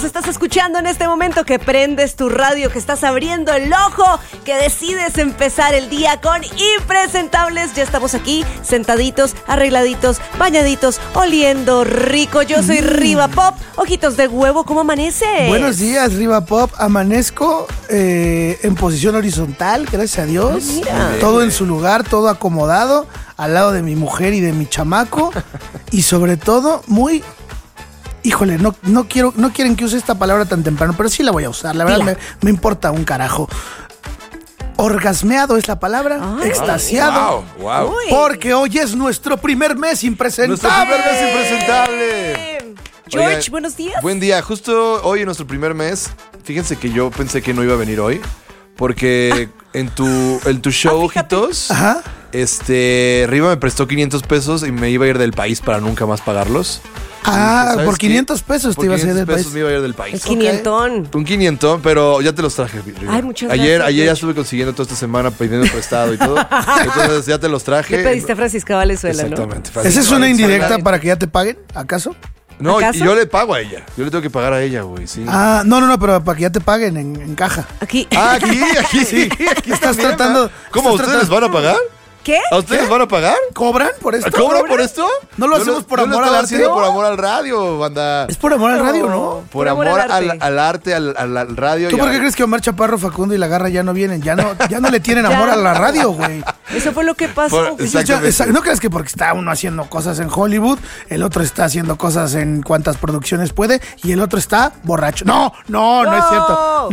nos estás escuchando en este momento, que prendes tu radio, que estás abriendo el ojo, que decides empezar el día con Impresentables. Ya estamos aquí, sentaditos, arregladitos, bañaditos, oliendo rico. Yo soy Riva Pop. Ojitos de huevo, ¿cómo amanece? Buenos días, Riva Pop. Amanezco en posición horizontal, gracias a Dios. Mira. Todo en su lugar, todo acomodado, al lado de mi mujer y de mi chamaco. Y sobre todo, muy... Híjole, no quieren que use esta palabra tan temprano, pero sí la voy a usar. La verdad me importa un carajo. Orgasmeado es la palabra. Ay, extasiado. Wow. Porque hoy es nuestro primer mes impresentable. Nuestro primer mes impresentable. George, Oiga, buenos días. Buen día. Justo hoy en nuestro primer mes, fíjense que yo pensé que no iba a venir hoy, porque en tu show, ojitos, Ajá. Riva me prestó 500 pesos y me iba a ir del país para nunca más pagarlos. Ah, ¿sabes por qué? 500 pesos te ibas a ir del país. Me iba a ir del país. El quinientón. Un 500, pero ya te los traje, Riva. Ay, muchas Ayer gracias, ya George. estuve consiguiendo toda esta semana pidiendo prestado y todo. Entonces ya te los traje. Le pediste a Francisca Valenzuela, ¿no? Exactamente. ¿Esa es una indirecta Valenzuela. para que ya te paguen, acaso? No, ¿Acaso? y yo le pago a ella. Yo le tengo que pagar a ella, güey, sí. Ah, no, pero para que ya te paguen en caja. Aquí. Ah, aquí Sí. aquí Estás también, tratando- ¿va? ¿Cómo? estás ¿Ustedes les van a pagar? ¿Qué? ¿A ustedes les van a pagar? ¿Cobran por esto? ¿Cobran por esto? ¿No lo hacemos por yo amor lo al estaba arte? haciendo por amor al radio, banda. Es por amor al radio, ¿no? Por amor al arte, al radio. ¿Tú y por qué a- crees que Omar Chaparro, Facundo y La Garra ya no vienen? Ya no le tienen amor Ya. a la radio, güey. Eso fue lo que pasó. Por- Exactamente. No creas que porque está uno haciendo cosas en Hollywood, el otro está haciendo cosas en cuantas producciones puede y el otro está borracho. No es cierto.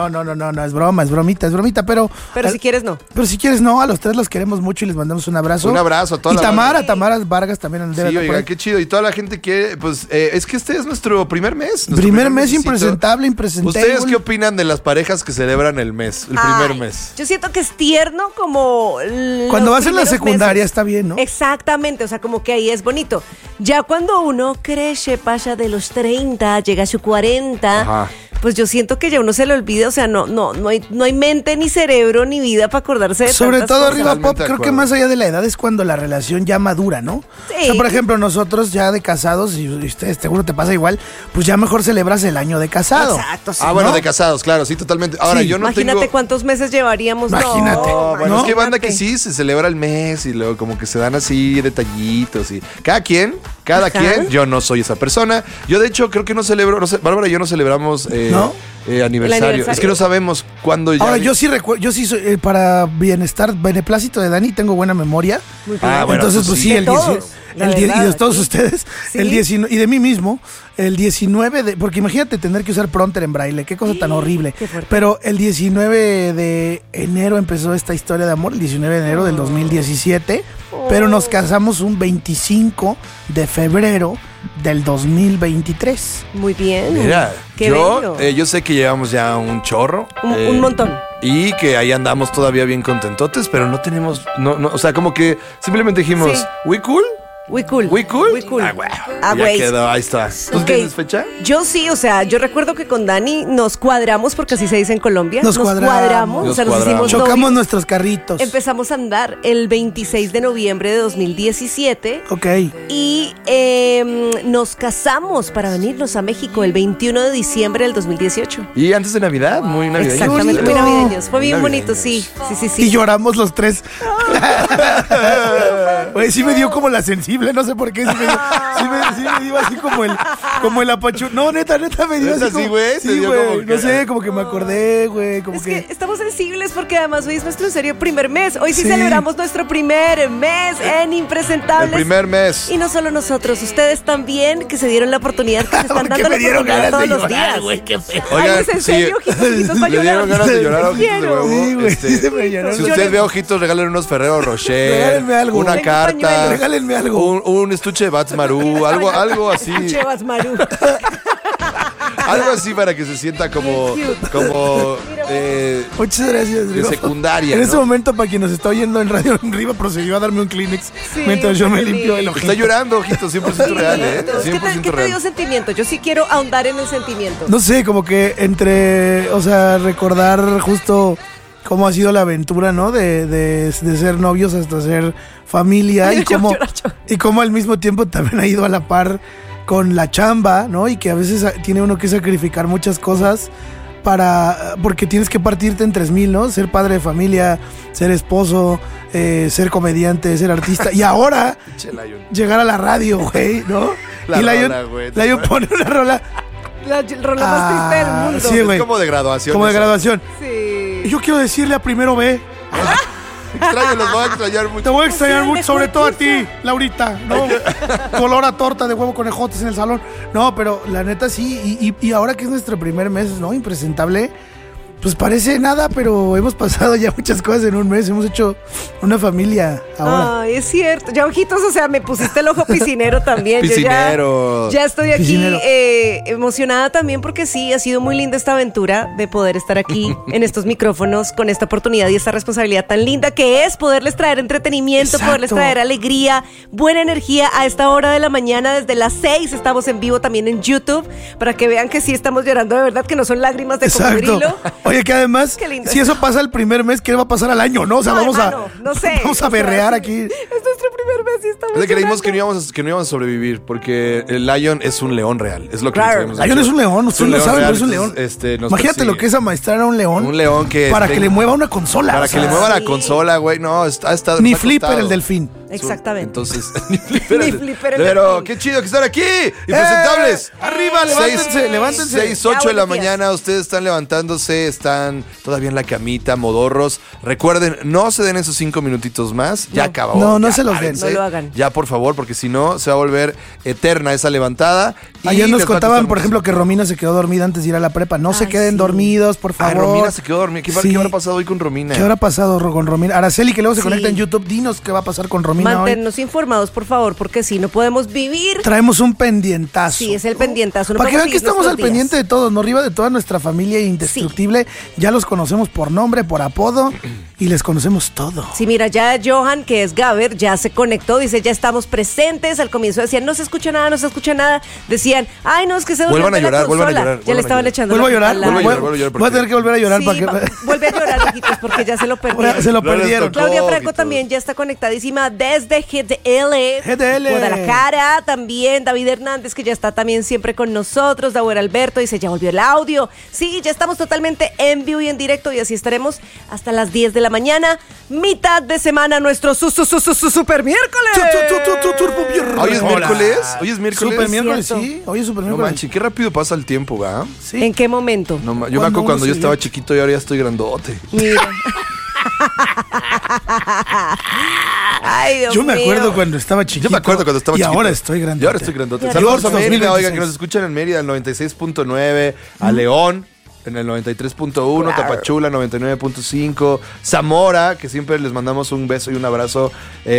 No, es bromita, pero Pero si quieres, no. Pero si quieres, no, a los tres los queremos mucho y les mandamos un abrazo. Un abrazo a toda Y la Tamara Vargas también. Sí, oigan, qué chido. Y toda la gente quiere, pues, es que este es nuestro primer mes. nuestro Primer mes mesecito. impresentable. ¿Ustedes qué opinan de las parejas que celebran el mes, el primer Ay, mes? Yo siento que es tierno como... Cuando los vas en la primeros secundaria meses. está bien, ¿no? Exactamente, o sea, como que ahí es bonito. Ya cuando uno crece, pasa de los 30, llega a su 40, Ajá. pues yo siento que ya uno se le olvida, o sea, no hay mente, ni cerebro, ni vida para acordarse de Sobre tantas todo cosas. arriba pop, Totalmente de creo que acuerdo. más allá de la edad es cuando la relación ya madura, ¿no? Sí. O sea, por ejemplo, nosotros ya de casados, y ustedes seguro te pasa igual, pues ya mejor celebras el año de casado. Exacto, sí. Ah, bueno, ¿no? de casados, claro, sí, totalmente. Ahora, Sí. yo no Imagínate tengo... cuántos meses llevaríamos. Imagínate. No, bueno, ¿no? es que hay banda que Imagínate. sí se celebra el mes y luego como que se dan así detallitos y cada quien, Ajá. yo no soy esa persona. Yo de hecho creo que no celebro, no sé, Bárbara y yo no celebramos ¿No? aniversario. aniversario. Es que no sabemos cuándo ya. Ahora, yo sí recuerdo, yo sí soy, para beneplácito de Dani, tengo buena memoria. Muy bien. Ah, bueno, Entonces, tú pues sí. sí, De el todos, 19 la y verdad, de todos sí. ustedes, Sí. el 19 y de mí mismo, el 19 de, porque imagínate tener que usar prompter en braille, qué cosa tan horrible. Qué fuerte. Pero el 19 de enero empezó esta historia de amor, el 19 de enero del 2017, pero nos casamos un 25 de febrero del 2023. Muy bien. Mira, Qué bello. yo sé que llevamos ya un chorro. Un montón. Y que ahí andamos todavía bien contentotes, pero no tenemos, o sea, como que simplemente dijimos, Sí. ¿we cool? We cool. ¿We cool? We cool. Ah, güey. Ah, Ya güey. quedó, ahí está. ¿Tú Ok. tienes fecha? Yo sí, o sea, yo recuerdo que con Dani nos cuadramos, porque así se dice en Colombia. Nos cuadramos. o sea, Nos nos cuadramos. hicimos Chocamos novios. nuestros carritos. Empezamos a andar el 26 de noviembre de 2017 Ok. y nos casamos para venirnos a México el 21 de diciembre del 2018. Y antes de Navidad, muy navideño. Exactamente, muy bonito. navideños. Fue bien Navideños. bonito, sí. Sí. Y lloramos los tres. Güey, sí me dio como la sensible, no sé por qué. Sí me dio así como el apachu. No, neta me dio ¿Neta así como... sí, güey? Te Sí, dio güey, como que- no sé, como que me acordé, güey, como Es que estamos sensibles porque además hoy es nuestro en serio primer mes. Hoy sí Sí. celebramos nuestro primer mes en Impresentables. El primer mes. Y no solo nosotros, ustedes también que se dieron la oportunidad, que se están Porque dando me la dieron oportunidad ganas de todos los llorar, días. güey, qué feo. Oigan, Ay, es en sí. serio, ojitos va a Le llorar. dieron ganas de llorar a ojitos de Quiero. huevo. Sí, güey, sí se me lloró. Si Lloré. usted ve ojitos, regalen unos Ferrero Rocher. Regálenme algo. Una Tengo carta. pañuelos. Regálenme algo. Un estuche de Bats Maru. Algo así. Chevas Maru. Algo así para que se sienta como Bien cute. Muchas gracias, de Riva. secundaria, En ¿no? este momento, para quien nos está oyendo en Radio Riva, procedió a darme un Kleenex Sí, mientras yo me qué limpio el lindo. ojito. Está llorando, ojito, 100% real, ¿eh? ¿Qué 100% te dio real. sentimiento? Yo sí quiero ahondar en el sentimiento. No sé, como que o sea, recordar justo cómo ha sido la aventura, ¿no? De ser novios hasta ser familia Ay, y yo cómo llorar, yo. y cómo al mismo tiempo también ha ido a la par con la chamba, ¿no? Y que a veces tiene uno que sacrificar muchas cosas porque tienes que partirte en 3000, ¿no? Ser padre de familia, ser esposo, ser comediante, ser artista. Y ahora llegar a la radio, güey, ¿no? Lion pone una rola. La rola más triste del mundo. Sí, güey. Es como de graduación. Como de graduación. Sí. Y yo quiero decirle a Primero B. Extraño, los voy a extrañar mucho. Te voy a extrañar mucho, sobre todo a ti, Laurita, ¿no? Color a torta de huevo con ejotes en el salón. No, pero la neta sí, y ahora que es nuestro primer mes, ¿no? Impresentable. Pues parece nada, pero hemos pasado ya muchas cosas en un mes. Hemos hecho una familia ahora. Ay, es cierto. Ya, ojitos, o sea, me pusiste el ojo piscinero también. Piscinero. Yo ya estoy aquí Piscinero. emocionada también porque sí, ha sido muy linda esta aventura de poder estar aquí en estos micrófonos con esta oportunidad y esta responsabilidad tan linda que es poderles traer entretenimiento, Exacto. poderles traer alegría, buena energía a esta hora de la mañana. Desde las 6 estamos en vivo también en YouTube para que vean que sí estamos llorando de verdad, que no son lágrimas de cocodrilo. Oye, que además, Qué lindo. si eso pasa el primer mes, ¿qué va a pasar al año, no? O sea, No, vamos hermano, no sé. vamos a O sea, berrear sí, aquí. Es nuestro primer mes y estamos Creímos que llorando. no íbamos a sobrevivir porque el Lion es un león real. Es lo que Claro. sabemos. Lion es un león, ustedes lo saben, pero es un león. Nos Imagínate persigue. lo que es amaestrar a un león. Un león que para tenga- que le mueva una consola. Para o que sea, le mueva la sí. consola, güey. No, ha estado. Ni nos ha Flipper costado. el delfín. Exactamente. Entonces, ni Flipper Ni el Flipper el Pero delfín. qué chido que están aquí. Impresentables. Arriba, levántense. 6, 8 de la Ya, buenos días. mañana, ustedes están levantándose, están todavía en la camita, modorros. Recuerden, no se den esos 5 minutitos más. Ya acabó. No Ya se los den. párense. No lo hagan. Ya, por favor, porque si no, se va a volver eterna esa levantada. y Ayer les nos va a contaban, costar por ejemplo, que muchísimo. Romina se quedó dormida antes de ir a la prepa. No se Ay, queden sí. dormidos, por Ay, favor. Romina se quedó dormida. ¿Qué, Sí. ¿Qué habrá pasado hoy con Romina? ¿Qué habrá pasado con Romina? Araceli, que luego se Sí. conecta en YouTube, dinos qué va a pasar con Romina hoy. Mantenernos informados, por favor, porque si no podemos vivir. Traemos un pendientazo. Sí, es el pendientazo. No Para que podemos vean que seguir estamos al nuestros pendiente de días. todos, ¿no? Arriba de toda nuestra familia indestructible. Ya los conocemos por nombre, por apodo y les conocemos todo. Sí, mira, ya Johan, que es Gaber, ya se conectó, dice, ya estamos presentes. Al comienzo decían, no se escucha nada, no se escucha nada. Decían, ay, no, es que se durmió Vuelvan a en la llorar, vuelvan a consola. llorar, Ya vuelvan le a estaban llorar. echando Vuelvo a llorar, la culpa vuelvo a al- llorar, vuelvo a llorar, voy a tener que volver a llorar Sí, para que... vuelve a llorar, hijitos, porque ya se lo perdieron. Se lo No les perdieron. tocó. Claudia Franco Ojitos. también ya está conectadísima desde GDL. GDL. Guadalajara también. David Hernández, que ya está también siempre con nosotros. Dauer Alberto dice, ya volvió el audio. Sí, ya estamos totalmente en vivo y en directo y así estaremos hasta las 10 de la mañana. Mitad de semana, nuestro super miércoles. Turbo Viernes. Hoy es miércoles. Hoy es miércoles. Super miércoles, Cierto. sí. Hoy es super No miércoles. manches, qué rápido pasa el tiempo, ¿verdad? Sí. ¿En qué momento? No, yo me Cuando acuerdo uno cuando yo se estaba ve. chiquito y ahora ya estoy grandote. Mira. Ay, Dios Yo me mío. acuerdo cuando estaba chiquito. Yo me acuerdo cuando estaba y chiquito. ahora estoy grandote. Y ahora estoy grandote. Y Saludos a ahora Mérida, 2026. oigan, que nos escuchan en Mérida, el 96.9, a León, en el 93.1, Tapachula, 99.5, Zamora, que siempre les mandamos un beso y un abrazo,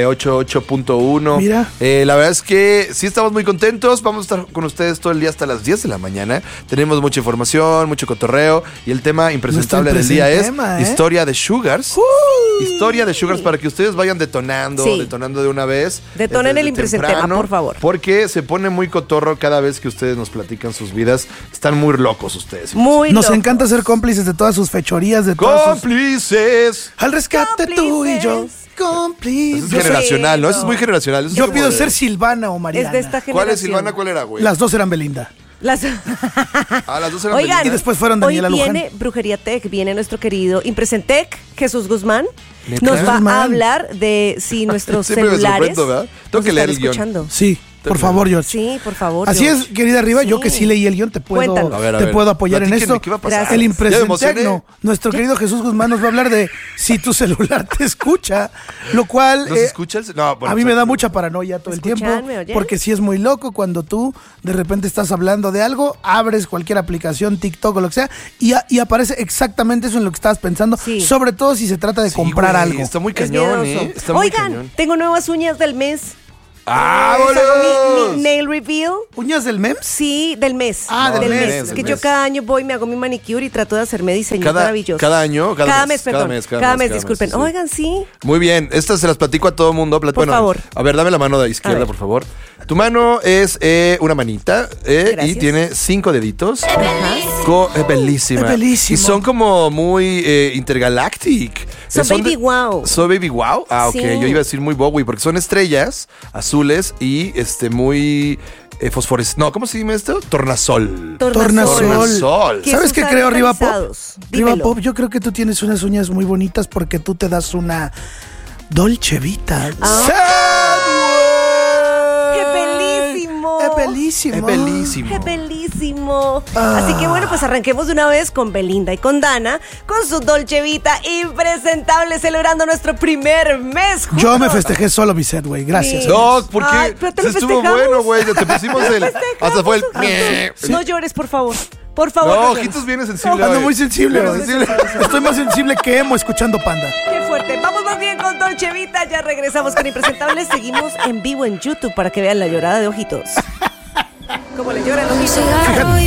88.1. Mira. La verdad es que sí estamos muy contentos, vamos a estar con ustedes todo el día hasta las 10 de la mañana. Tenemos mucha información, mucho cotorreo, y el tema impresentable del día es tema, ¿eh? historia de Sugars. Historia de Sugars para que ustedes vayan detonando, Sí. detonando de una vez. Detonen desde el impresentema, temprano, por favor. Porque se pone muy cotorro cada vez que ustedes nos platican sus vidas. Están muy locos ustedes. Muy Nos loco. encanta ser cómplices de todas sus fechorías, de todas sus... ¡Cómplices! Al rescate tú y yo. Eso Cómplices. es Yo generacional, ¿no? sé, Eso es muy generacional. Eso es Yo como pido de- ser Silvana o Mariana. Es de esta generación. ¿Cuál es Silvana? ¿Cuál era, güey? Las dos eran Belinda. Las- Ah, las dos eran Oigan, Belinda. Y después fueron Daniela hoy Luján. viene Brujería Tech, viene nuestro querido Impresentec, Jesús Guzmán. ¿Neta? Nos va Guzmán. a hablar de si nuestros Siempre me celulares sorprendo, ¿verdad? Tengo nos que leer están el guión. escuchando. Sí, por favor, George. Sí, por favor. Así George. es, querida Arriba, yo Sí. que sí leí el guión, te puedo, Cuéntanos. A ver, a te ver. puedo apoyar en Platíquenme, esto. ¿qué va a pasar? Gracias. El Ya me impresentecno, emocioné. nuestro querido Jesús Guzmán nos va a hablar de si tu celular te escucha, lo cual ¿Nos escuchas? No, bueno, a mí me da exacto. mucha paranoia todo el tiempo, ¿Escuchan? ¿Me oyen? porque sí es muy loco cuando tú de repente estás hablando de algo, abres cualquier aplicación, TikTok o lo que sea, y aparece exactamente eso en lo que estabas pensando, Sí. sobre todo si se trata de Sí, comprar güey, algo. Está muy Es cañón, miedoso. Está muy Oigan, cañón. tengo nuevas uñas del mes. ¡Ah, Hago boludo! mi nail reveal. ¿Uñas del MEMS? Sí, del mes. Ah, del mes, Es del que mes. yo cada año voy, me hago mi manicure y trato de hacerme diseños maravillosos. cada año, cada mes, mes, perdón. cada mes, Cada cada mes, mes, disculpen. sí. Oigan, sí. Muy bien, estas se las platico a todo mundo. Por favor. A ver, dame la mano de A izquierda, ver. por favor. Tu mano es una manita y Gracias. tiene 5 deditos. Ajá. Es bellísima. Es bellísimo. Y son como muy intergalactic. Son baby wow. ¿Son baby wow? Ah, ok. Sí. Yo iba a decir muy Bowie porque son estrellas azules y muy No, ¿cómo se llama esto? Tornasol. Tornasol. ¿Sabes qué creo, Riva Pop? Dímelo. Riva Pop, yo creo que tú tienes unas uñas muy bonitas porque tú te das una Dolce Vita. ¡Qué bellísimo! Es bellísimo. Es bellísimo. ¡Qué bellísimo! Así que bueno, pues arranquemos de una vez con Belinda y con Dana, con su Dolce Vita impresentable, celebrando nuestro primer mes juntos. Yo me festejé solo mi set, güey. Gracias. Sí. No, porque Ay, pero te lo estuvo festejamos. bueno, güey. Te pusimos el. Hasta fue el. No llores, por favor. Por favor. No, llores. Ojitos viene sensible. Ando hoy. muy sensible, Pero güey. sensible. Estoy más sensible que emo escuchando Panda. Qué fuerte. Vamos más bien con Dolce Vita. Ya regresamos con Impresentables. Seguimos en vivo en YouTube para que vean la llorada de Ojitos. ¿Cómo le llora el ojito?